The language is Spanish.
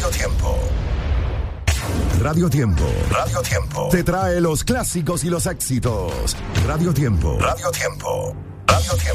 Radio Tiempo. Radio Tiempo. Radio Tiempo. Te trae los clásicos y los éxitos. Radio Tiempo. Radio Tiempo. Radio Tiempo.